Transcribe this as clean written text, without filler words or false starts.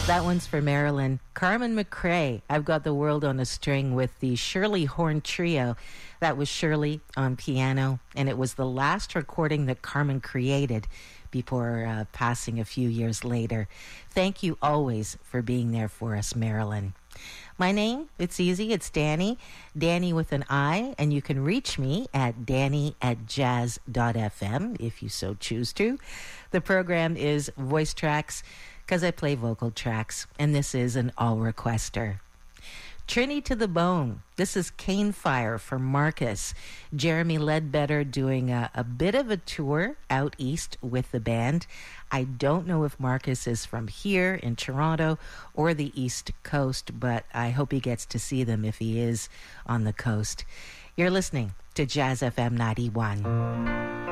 That one's for Marilyn. Carmen McRae, I've Got the World on a String with the Shirley Horn Trio. That was Shirley on piano, and it was the last recording that Carmen created before passing a few years later. Thank you always for being there for us, Marilyn. My name, it's easy, it's Danny. Danny with an I, and you can reach me at danny@jazz.fm if you so choose to. The program is Voice Tracks, because I play vocal tracks, and this is an all-requester. Trini to the Bone. This is Cane Fire for Marcus. Jeremy Ledbetter doing a bit of a tour out east with the band. I don't know if Marcus is from here in Toronto or the East Coast, but I hope he gets to see them if he is on the coast. You're listening to Jazz FM 91.